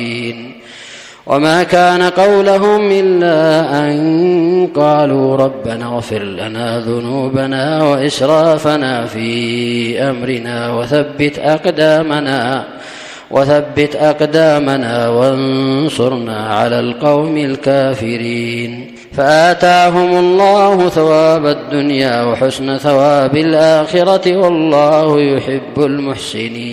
الآخرين. وما كان قولهم إلا أن قالوا ربنا اغفر لنا ذنوبنا وإسرافنا في أمرنا وثبت أقدامنا وانصرنا على القوم الكافرين. فآتاهم الله ثواب الدنيا وحسن ثواب الآخرة والله يحب المحسنين.